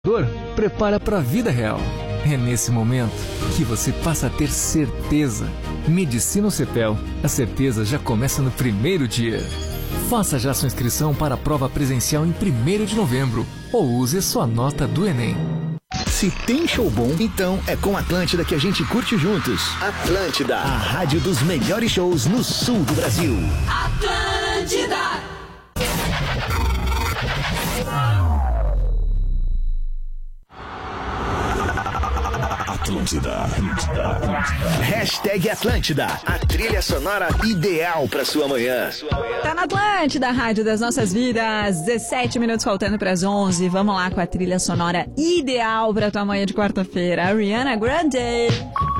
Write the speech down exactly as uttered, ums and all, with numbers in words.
Prepara para a vida real. É nesse momento que você passa a ter certeza. Medicina Cepel, a certeza já começa no primeiro dia. Faça já sua inscrição para a prova presencial em primeiro de novembro ou use sua nota do Enem. Se tem show bom, então é com Atlântida que a gente curte juntos. Atlântida, a rádio dos melhores shows no sul do Brasil. Atlântida. Atlântida, Atlântida, Atlântida. Hashtag Atlântida, a trilha sonora ideal pra sua manhã. Tá na Atlântida, a rádio das nossas vidas. dezessete minutos faltando pras onze. Vamos lá com a trilha sonora ideal pra tua manhã de quarta-feira. Ariana Grande.